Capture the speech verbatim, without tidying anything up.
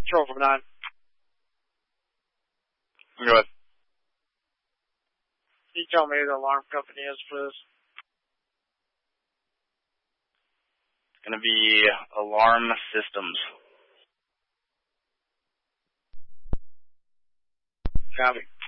Control from nine. Go ahead. Can you tell me who the alarm company is, please? It's going to be Alarm Systems. Copy.